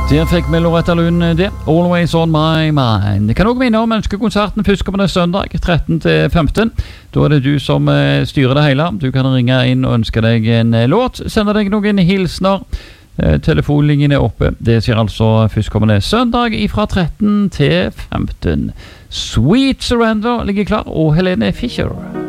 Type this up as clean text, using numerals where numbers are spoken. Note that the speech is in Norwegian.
Der fikk vi Loretta Lund det, Always On My Mind. Det kan også minne om ønskekonserten førstkommende søndag 13 til 15. Da det du som styrer det hele. Du kan ringe inn og ønske deg en låt, sende deg noen hilsner. Telefonlinjen oppe. Det skjer altså førstkommende søndag fra 13 til 15. Sweet Surrender ligger klar, og Helene Fischer.